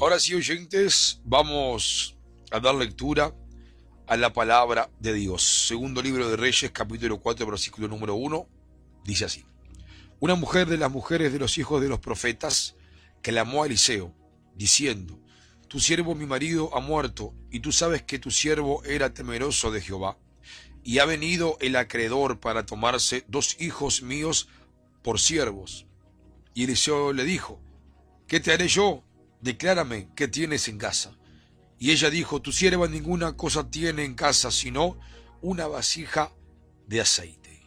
Ahora sí, oyentes, vamos a dar lectura a la palabra de Dios. Segundo libro de Reyes, capítulo 4, versículo número 1, dice así. Una mujer de las mujeres de los hijos de los profetas clamó a Eliseo, diciendo, tu siervo mi marido ha muerto, y tú sabes que tu siervo era temeroso de Jehová, y ha venido el acreedor para tomarse 2 hijos míos por siervos. Y Eliseo le dijo, ¿qué te haré yo? Declárame qué tienes en casa. Y ella dijo, tu sierva ninguna cosa tiene en casa, sino una vasija de aceite.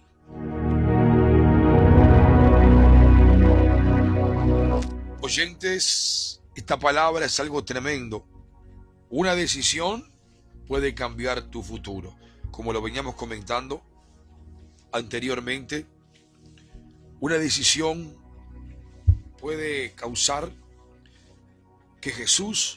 Oyentes, esta palabra es algo tremendo. Una decisión puede cambiar tu futuro. Como lo veníamos comentando anteriormente, una decisión puede causar que Jesús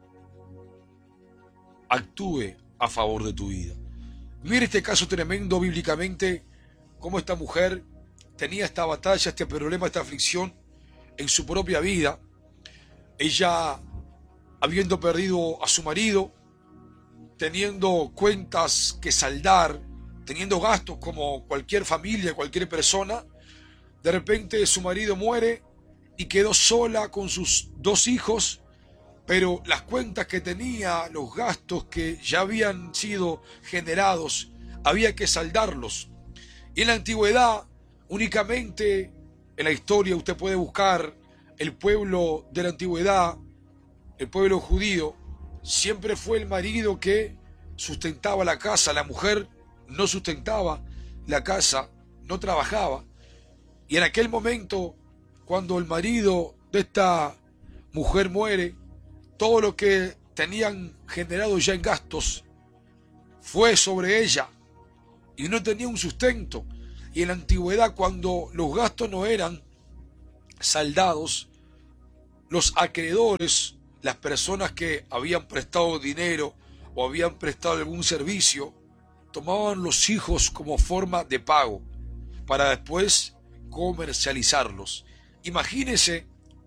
actúe a favor de tu vida. Mira este caso tremendo bíblicamente, cómo esta mujer tenía esta batalla, este problema, esta aflicción en su propia vida. Ella, habiendo perdido a su marido, teniendo cuentas que saldar, teniendo gastos como cualquier familia, cualquier persona, de repente su marido muere y quedó sola con sus 2 hijos, pero las cuentas que tenía, los gastos que ya habían sido generados, había que saldarlos. Y en la antigüedad, únicamente en la historia usted puede buscar el pueblo de la antigüedad, el pueblo judío, siempre fue el marido que sustentaba la casa, la mujer no sustentaba la casa, no trabajaba. Y en aquel momento, cuando el marido de esta mujer muere, todo lo que tenían generado ya en gastos fue sobre ella y no tenía un sustento. Y en la antigüedad, cuando los gastos no eran saldados, los acreedores, las personas que habían prestado dinero o habían prestado algún servicio, tomaban los hijos como forma de pago para después comercializarlos. Imagínese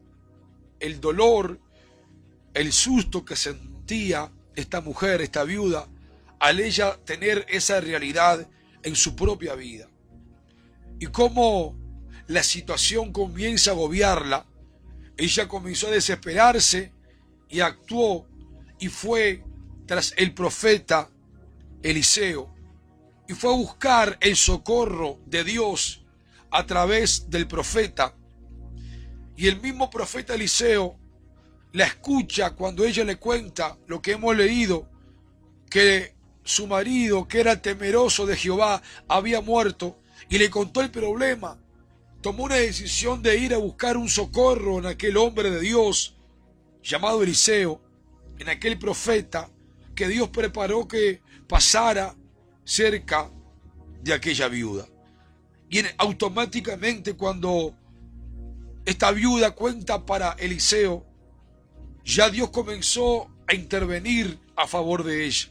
el dolor, el susto que sentía esta mujer, esta viuda, al ella tener esa realidad en su propia vida. Y cómo la situación comienza a agobiarla, ella comenzó a desesperarse y actuó y fue tras el profeta Eliseo y fue a buscar el socorro de Dios a través del profeta. Y el mismo profeta Eliseo la escucha cuando ella le cuenta lo que hemos leído, que su marido, que era temeroso de Jehová, había muerto, y le contó el problema. Tomó una decisión de ir a buscar un socorro en aquel hombre de Dios llamado Eliseo, en aquel profeta que Dios preparó que pasara cerca de aquella viuda. Y automáticamente, cuando esta viuda cuenta para Eliseo, ya Dios comenzó a intervenir a favor de ella.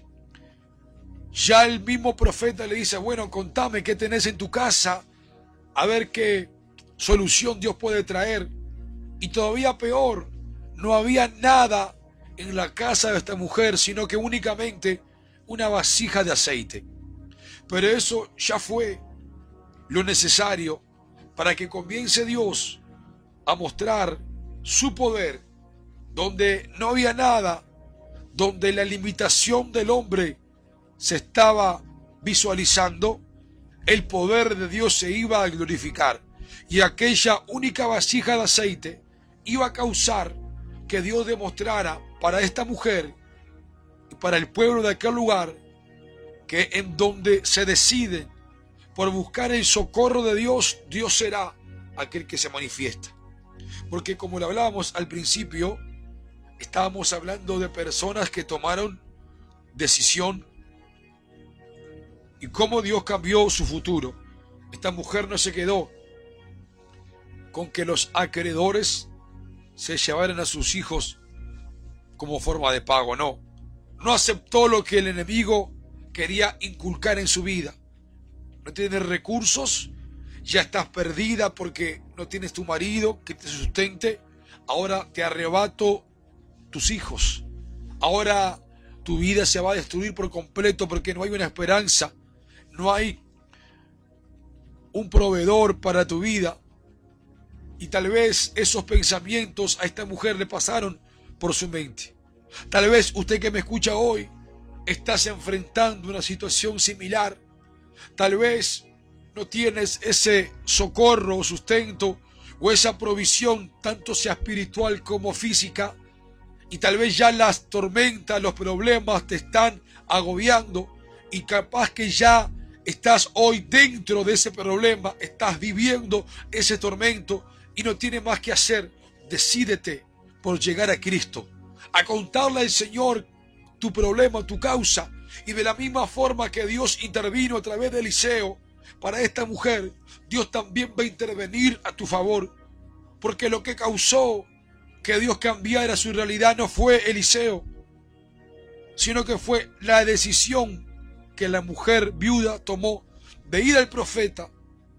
Ya el mismo profeta le dice, bueno, contame qué tenés en tu casa, a ver qué solución Dios puede traer. Y todavía peor, no había nada en la casa de esta mujer, sino que únicamente una vasija de aceite. Pero eso ya fue lo necesario para que comience Dios a mostrar su poder, donde no había nada, donde la limitación del hombre se estaba visualizando, el poder de Dios se iba a glorificar. Y aquella única vasija de aceite iba a causar que Dios demostrara para esta mujer y para el pueblo de aquel lugar que en donde se decide por buscar el socorro de Dios, Dios será aquel que se manifiesta. Porque como lo hablábamos al principio, estábamos hablando de personas que tomaron decisión y cómo Dios cambió su futuro. Esta mujer no se quedó con que los acreedores se llevaran a sus hijos como forma de pago, no. No aceptó lo que el enemigo quería inculcar en su vida. No tienes recursos, ya estás perdida porque no tienes tu marido que te sustente. Ahora te arrebato tus hijos. Ahora tu vida se va a destruir por completo porque no hay una esperanza, no hay un proveedor para tu vida. Y tal vez esos pensamientos a esta mujer le pasaron por su mente. Tal vez usted que me escucha hoy estás enfrentando una situación similar. Tal vez no tienes ese socorro o sustento o esa provisión, tanto sea espiritual como física. Y tal vez ya las tormentas, los problemas te están agobiando y capaz que ya estás hoy dentro de ese problema, estás viviendo ese tormento y no tienes más que hacer. Decídete por llegar a Cristo, a contarle al Señor tu problema, tu causa, y de la misma forma que Dios intervino a través de Eliseo para esta mujer, Dios también va a intervenir a tu favor, porque lo que causó que Dios cambiara su realidad no fue Eliseo, sino que fue la decisión que la mujer viuda tomó de ir al profeta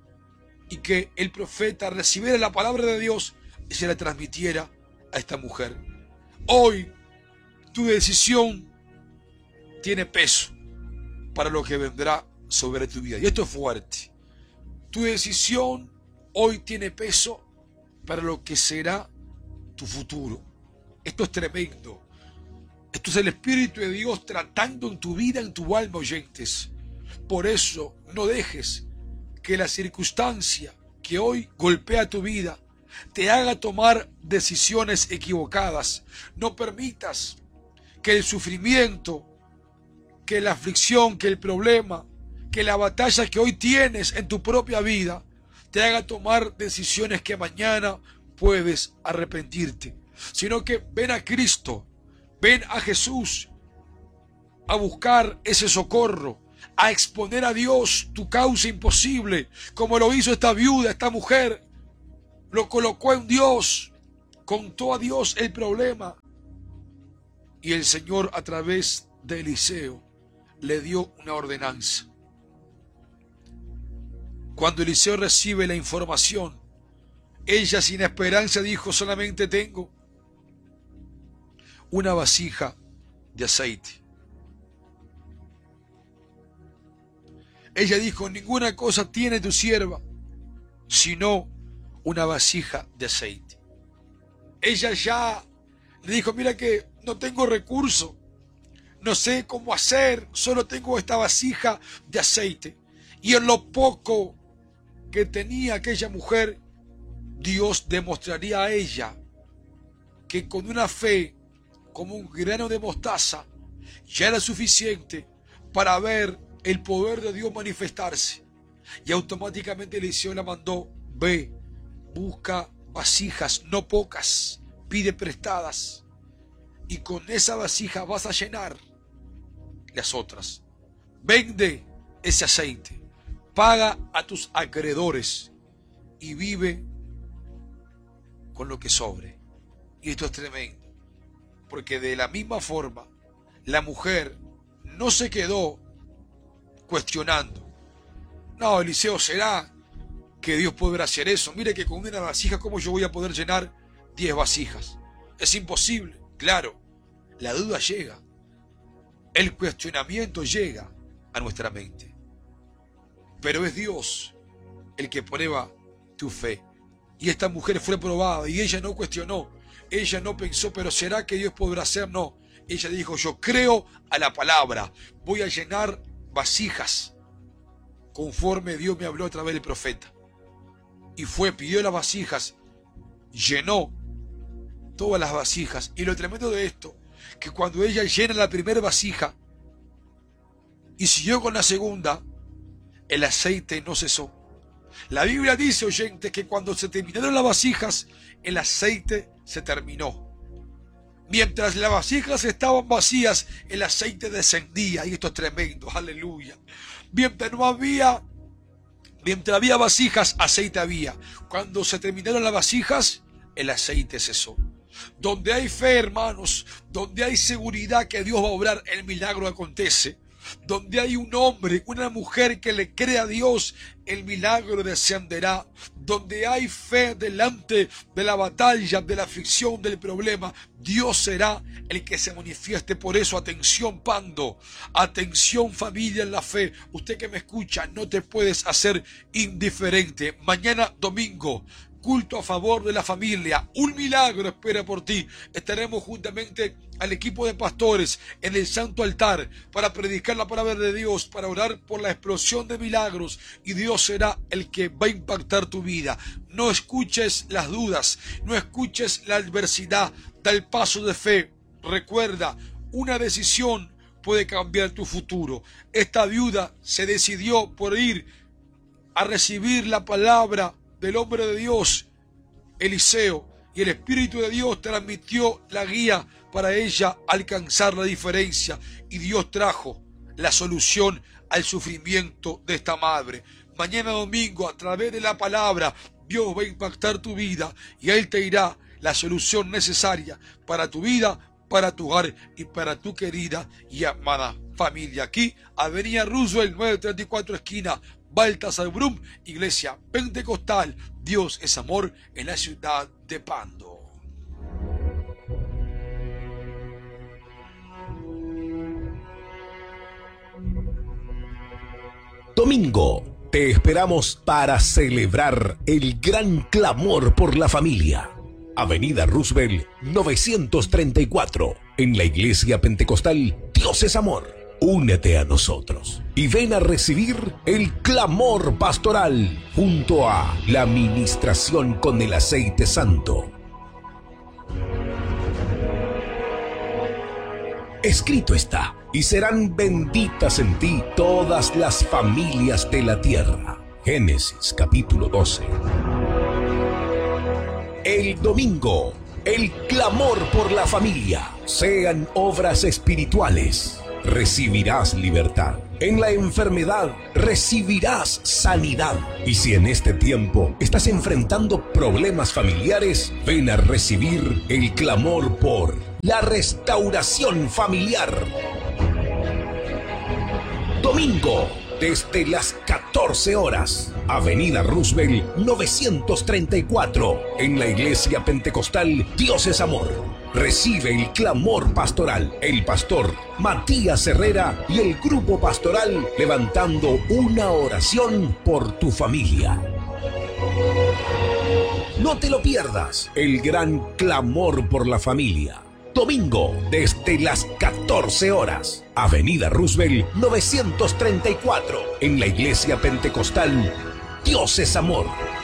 y que el profeta recibiera la palabra de Dios y se la transmitiera a esta mujer. Hoy tu decisión tiene peso para lo que vendrá sobre tu vida. Y esto es fuerte. Tu decisión hoy tiene peso para lo que será tu futuro. Esto es tremendo. Esto es el Espíritu de Dios tratando en tu vida, en tu alma, oyentes. Por eso no dejes que la circunstancia que hoy golpea tu vida te haga tomar decisiones equivocadas. No permitas que el sufrimiento, que la aflicción, que el problema, que la batalla que hoy tienes en tu propia vida te haga tomar decisiones que mañana puedes arrepentirte. Sino que ven a Cristo, ven a Jesús a buscar ese socorro, a exponer a Dios tu causa imposible, como lo hizo esta viuda, esta mujer. Lo colocó en Dios, contó a Dios el problema. Y el Señor, a través de Eliseo, le dio una ordenanza. Cuando Eliseo recibe la información, ella sin esperanza dijo: solamente tengo una vasija de aceite. Ella dijo: ninguna cosa tiene tu sierva, sino una vasija de aceite. Ella ya le dijo: mira que no tengo recurso, no sé cómo hacer, solo tengo esta vasija de aceite. Y en lo poco que tenía aquella mujer, Dios demostraría a ella que con una fe como un grano de mostaza ya era suficiente para ver el poder de Dios manifestarse. Y automáticamente Eliseo la mandó: ve, busca vasijas, no pocas, pide prestadas, y con esa vasija vas a llenar las otras. Vende ese aceite, paga a tus acreedores y vive con lo que sobre. Y esto es tremendo, porque de la misma forma la mujer no se quedó cuestionando: no, Eliseo, ¿será que Dios podrá hacer eso? Mire que con una vasija, ¿cómo yo voy a poder llenar 10 vasijas? Es imposible. Claro, la duda llega, el cuestionamiento llega a nuestra mente, pero es Dios el que prueba tu fe. Y esta mujer fue probada y ella no cuestionó, ella no pensó: pero ¿será que Dios podrá hacer? No, ella dijo: yo creo a la palabra, voy a llenar vasijas conforme Dios me habló a través del profeta. Y fue, pidió las vasijas, llenó todas las vasijas. Y lo tremendo de esto, que cuando ella llena la primera vasija y siguió con la segunda, el aceite no cesó. La Biblia dice, oyentes, que cuando se terminaron las vasijas, el aceite se terminó. Mientras las vasijas estaban vacías, el aceite descendía. Y esto es tremendo, aleluya. Mientras había vasijas, aceite había. Cuando se terminaron las vasijas, el aceite cesó. Donde hay fe, hermanos, donde hay seguridad que Dios va a obrar, el milagro acontece. Donde hay un hombre, una mujer que le cree a Dios, el milagro descenderá. Donde hay fe delante de la batalla, de la aflicción, del problema, Dios será el que se manifieste. Por eso, atención, Pando, atención, familia en la fe. Usted que me escucha, no te puedes hacer indiferente. Mañana domingo, culto a favor de la familia. Un milagro espera por ti. Estaremos juntamente al equipo de pastores en el santo altar para predicar la palabra de Dios, para orar por la explosión de milagros, y Dios será el que va a impactar tu vida. No escuches las dudas, no escuches la adversidad, da el paso de fe. Recuerda, una decisión puede cambiar tu futuro. Esta viuda se decidió por ir a recibir la palabra del hombre de Dios, Eliseo, y el Espíritu de Dios transmitió la guía para ella alcanzar la diferencia, y Dios trajo la solución al sufrimiento de esta madre. Mañana domingo, a través de la palabra, Dios va a impactar tu vida y Él te dirá la solución necesaria para tu vida, para tu hogar y para tu querida y amada familia. Aquí, Avenida Roosevelt 934, esquina Baltasar Brum, Iglesia Pentecostal, Dios es amor, en la ciudad de Pando. Domingo, te esperamos para celebrar el gran clamor por la familia. Avenida Roosevelt 934, en la Iglesia Pentecostal, Dios es amor. Únete a nosotros y ven a recibir el clamor pastoral junto a la ministración con el aceite santo. Escrito está, y serán benditas en ti todas las familias de la tierra. Génesis capítulo 12. El domingo, el clamor por la familia, sean obras espirituales. Recibirás libertad. En la enfermedad recibirás sanidad. Y si en este tiempo estás enfrentando problemas familiares, ven a recibir el clamor por la restauración familiar. Domingo, desde las 14 horas, Avenida Roosevelt 934, en la Iglesia Pentecostal Dios es Amor. Recibe el clamor pastoral, el pastor Matías Herrera y el grupo pastoral levantando una oración por tu familia. No te lo pierdas, el gran clamor por la familia. Domingo, desde las 14 horas, Avenida Roosevelt 934, en la Iglesia Pentecostal Dios es Amor.